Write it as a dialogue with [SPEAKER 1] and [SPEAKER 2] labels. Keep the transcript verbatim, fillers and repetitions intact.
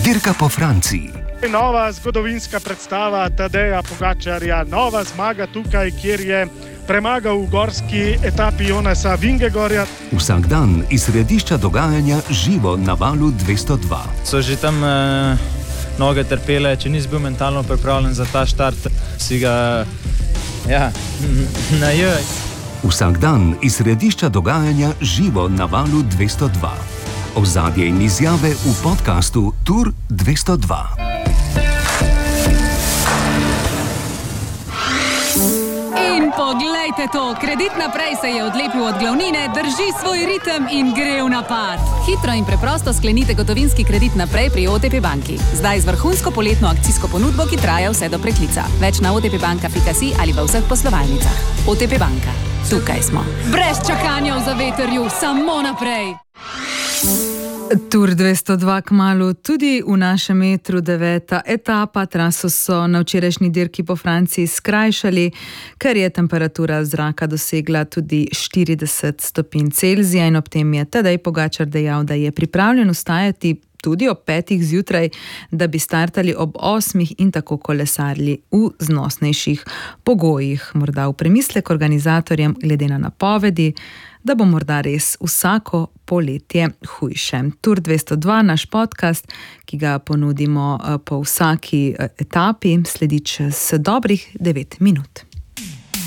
[SPEAKER 1] dirka po Franciji.
[SPEAKER 2] Nova zgodovinska predstava Tadeja Pogačarja, nova zmaga tukaj, kjer je premagal v gorski etapi Jonasa Vingegorja.
[SPEAKER 1] Vsak dan iz središča dogajanja živo na valu dvesto dva.
[SPEAKER 3] So že tam eh, noge trpele, če nisi bil mentalno pripravljen za ta štart, si ga ja, najel.
[SPEAKER 1] Vsak dan iz središča dogajanja živo na valu dvesto dva. Ozadje in izjave v podkastu Tour dvesto dva.
[SPEAKER 4] In poglejte to, Kredit Naprej se je odlepil od glavnine, drži svoj ritem in gre v napad. Hitro in preprosto sklenite gotovinski kredit naprej pri O T P banki. Zdaj z vrhunsko poletno akcijsko ponudbo, ki traja vse do preklica. Več na o t p banka pika si ali v vseh poslovalnicah. O T P banka. Tukaj smo. Brez čakanja v zavetrju, samo naprej.
[SPEAKER 5] Tour dvesto dva kmalu, tudi v našem metru deveta etapa. Traso so na včerajšnji dirki po Franciji skrajšali, ker je temperatura zraka dosegla tudi štirideset stopinj Celzija in ob tem je Tadej Pogačar dejal, da je pripravljen vstajati tudi ob petih zjutraj, da bi startali ob osmih in tako kolesarili v znosnejših pogojih. Morda v premislek organizatorjem glede na napovedi, da bo morda res vsako poletje hujše. Tour dvesto dva, naš podcast, ki ga ponudimo po vsaki etapi, sledi čez dobrih devet minut.